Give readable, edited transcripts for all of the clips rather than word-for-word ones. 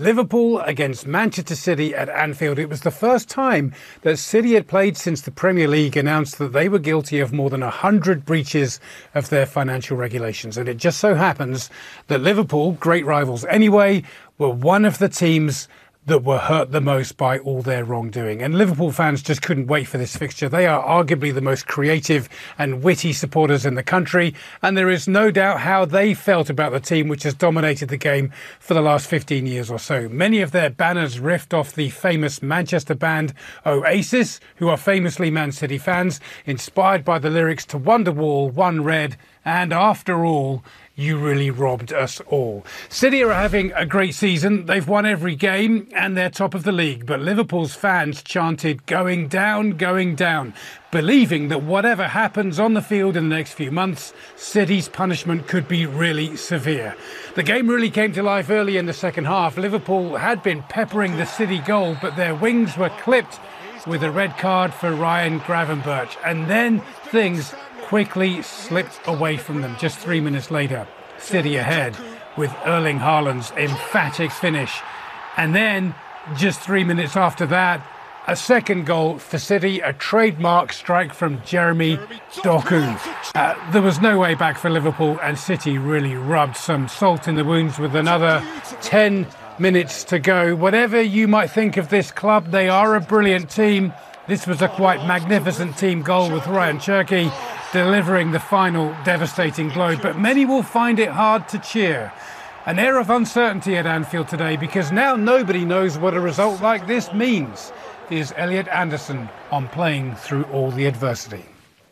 Liverpool against Manchester City at Anfield. It was the first time that City had played since the Premier League announced that they were guilty of more than 100 breaches of their financial regulations. And it just so happens that Liverpool, great rivals anyway, were one of the teams that were hurt the most by all their wrongdoing. And Liverpool fans just couldn't wait for this fixture. They are arguably the most creative and witty supporters in the country, and there is no doubt how they felt about the team which has dominated the game for the last 15 years or so. Many of their banners riffed off the famous Manchester band Oasis, who are famously Man City fans, inspired by the lyrics to Wonderwall, One Red, and After All, You Really Robbed Us All. City are having a great season. They've won every game and they're top of the league. But Liverpool's fans chanted going down, believing that whatever happens on the field in the next few months, City's punishment could be really severe. The game really came to life early in the second half. Liverpool had been peppering the City goal, but their wings were clipped with a red card for Ryan Gravenberch. And then things quickly slipped away from them. Just 3 minutes later, City ahead with Erling Haaland's emphatic finish. And then, just 3 minutes after that, a second goal for City, a trademark strike from Jeremy Doku. There was no way back for Liverpool, and City really rubbed some salt in the wounds with another 10 minutes to go. Whatever you might think of this club, they are a brilliant team. This was a quite magnificent team goal with Ryan Cherki delivering the final devastating blow, but many will find it hard to cheer. An air of uncertainty at Anfield today because now nobody knows what a result like this means. Here's Elliot Anderson on playing through all the adversity.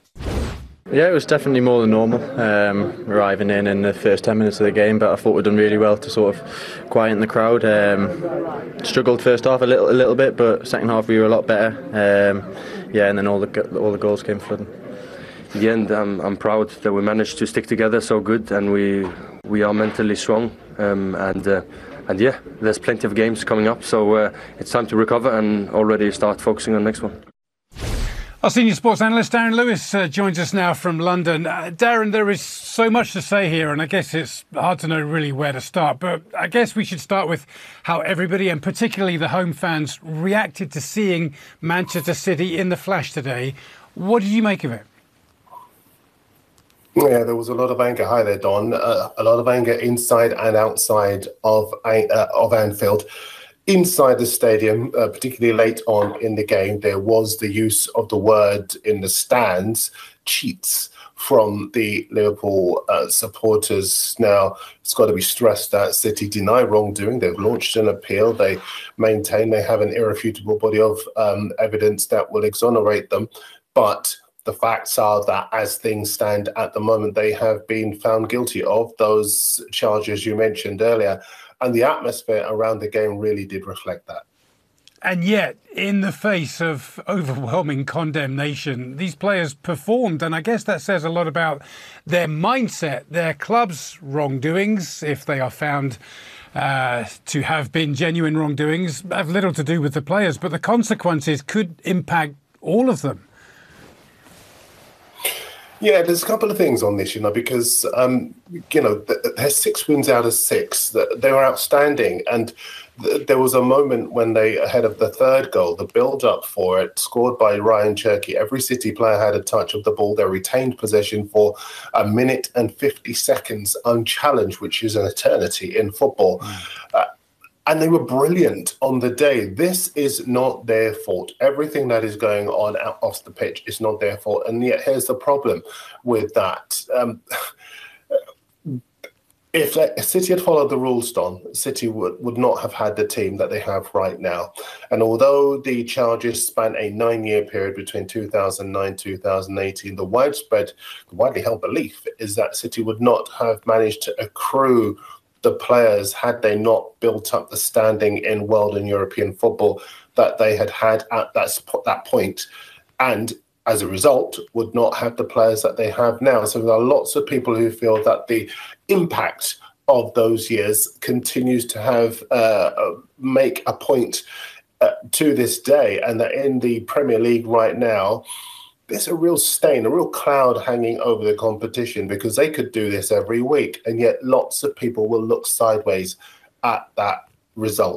Yeah, it was definitely more than normal, arriving in the first 10 minutes of the game, but I thought we'd done really well to sort of quieten the crowd. Struggled first half a little bit, but second half we were a lot better. And then all the goals came flooding. In the end, I'm proud that we managed to stick together so good, and we are mentally strong. And yeah, there's plenty of games coming up, so it's time to recover and already start focusing on the next one. Our senior sports analyst Darren Lewis joins us now from London. Darren, there is so much to say here, and I guess it's hard to know really where to start. But I guess we should start with how everybody, and particularly the home fans, reacted to seeing Manchester City in the flesh today. What did you make of it? Yeah, there was a lot of anger. Hi there, Don. A lot of anger inside and outside of Anfield. Inside the stadium, particularly late on in the game, there was the use of the word in the stands, cheats, from the Liverpool supporters. Now, it's got to be stressed that City deny wrongdoing. They've launched an appeal. They maintain they have an irrefutable body of evidence that will exonerate them. But the facts are that as things stand at the moment, they have been found guilty of those charges you mentioned earlier. And the atmosphere around the game really did reflect that. And yet, in the face of overwhelming condemnation, these players performed. And I guess that says a lot about their mindset, their club's wrongdoings, if they are found to have been genuine wrongdoings, have little to do with the players. But the consequences could impact all of them. Yeah, there's a couple of things on this, because, there's 6 wins out of 6. They were outstanding. And there was a moment when they, ahead of the third goal, the build-up for it, scored by Ryan Cherki. Every City player had a touch of the ball. They retained possession for 1 minute and 50 seconds unchallenged, which is an eternity in football. And they were brilliant on the day. This is not their fault. Everything that is going on out off the pitch is not their fault. And yet here's the problem with that. If City had followed the rules, Don, City would not have had the team that they have right now. And although the charges span a 9-year period between 2009 2018, the widely held belief is that City would not have managed to accrue the players had they not built up the standing in world and European football that they had at that point, and as a result would not have the players that they have now. So there are lots of people who feel that the impact of those years continues to have make a point to this day, and that in the Premier League right now, there's a real stain, a real cloud hanging over the competition, because they could do this every week, and yet lots of people will look sideways at that result.